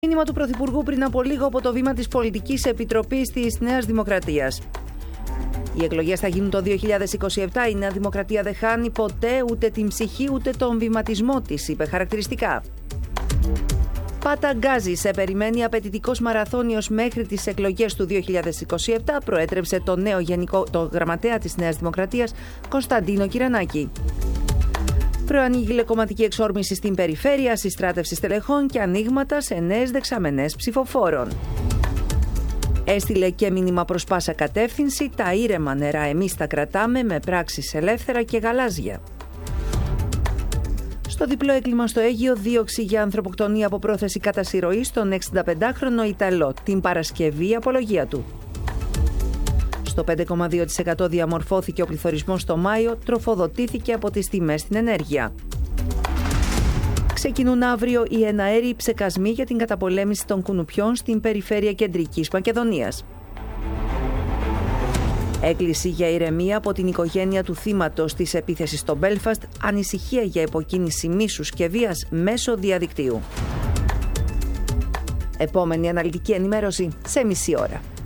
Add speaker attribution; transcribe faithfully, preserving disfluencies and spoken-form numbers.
Speaker 1: Μήνυμα του Πρωθυπουργού πριν από λίγο από το βήμα της Πολιτικής Επιτροπής της Νέας Δημοκρατίας. Οι εκλογές θα γίνουν το δύο χιλιάδες είκοσι επτά. Η Νέα Δημοκρατία δεν χάνει ποτέ ούτε την ψυχή ούτε τον βηματισμό της, είπε χαρακτηριστικά. Πάτα γκάζι, σε περιμένει απαιτητικός μαραθώνιος μέχρι τις εκλογές του δύο χιλιάδες είκοσι επτά, προέτρεψε το νέο γενικό, το γραμματέα της Νέας Δημοκρατίας, Κωνσταντίνο Κυρανάκη. Προανοίγει λεκομματική εξόρμηση στην περιφέρεια, συστράτευση στελεχών και ανοίγματα σε νέες δεξαμενές ψηφοφόρων. Έστειλε και μήνυμα προς πάσα κατεύθυνση, τα ήρεμα νερά εμείς τα κρατάμε με πράξεις ελεύθερα και γαλάζια. Στο διπλό έγκλημα στο Αίγυο, δίωξη για ανθρωποκτονία από πρόθεση κατασυρωής στον εξηνταπεντάχρονο Ιταλό, την Παρασκευή η απολογία του. Στο πέντε κόμμα δύο τοις εκατό διαμορφώθηκε ο πληθωρισμός το Μάιο, τροφοδοτήθηκε από τις τιμές στην ενέργεια. Ξεκινούν αύριο οι εναέριοι ψεκασμοί για την καταπολέμηση των κουνουπιών στην περιφέρεια Κεντρικής Μακεδονίας. Έκκληση για ηρεμία από την οικογένεια του θύματος της επίθεσης στο Μπέλφαστ, ανησυχία για υποκίνηση μίσους και βίας μέσω διαδικτύου. Επόμενη αναλυτική ενημέρωση σε μισή ώρα.